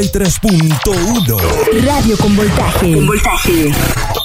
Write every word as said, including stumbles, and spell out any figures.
y tres punto uno. Radio con voltaje. Con voltaje.